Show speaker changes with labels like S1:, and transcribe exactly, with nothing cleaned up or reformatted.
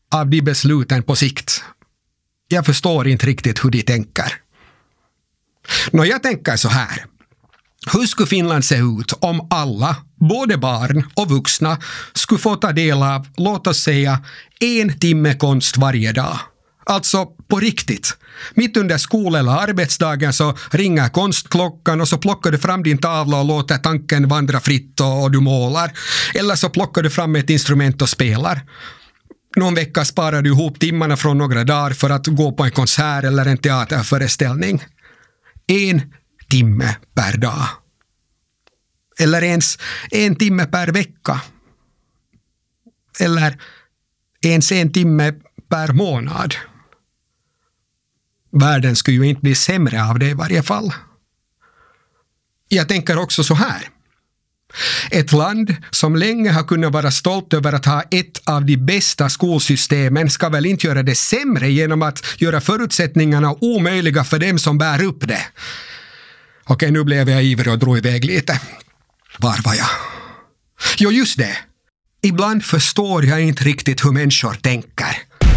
S1: av de besluten på sikt. Jag förstår inte riktigt hur de tänker. Nå, jag tänker så här. Hur skulle Finland se ut om alla, både barn och vuxna, skulle få ta del av, låt oss säga, en timme konst varje dag? Alltså på riktigt. Mitt under skol- eller arbetsdagen så ringer konstklockan och så plockar du fram din tavla och låter tanken vandra fritt och, och du målar. Eller så plockar du fram ett instrument och spelar. Någon vecka sparar du ihop timmarna från några dagar för att gå på en konsert eller en teaterföreställning. En timme per dag. Eller ens en timme per vecka. Eller ens en timme per månad. Världen skulle ju inte bli sämre av det i varje fall. Jag tänker också så här. Ett land som länge har kunnat vara stolt över att ha ett av de bästa skolsystemen ska väl inte göra det sämre genom att göra förutsättningarna omöjliga för dem som bär upp det. Okej, nu blev jag ivrig och drog iväg lite. Var var jag? Jo, just det. Ibland förstår jag inte riktigt hur människor tänker.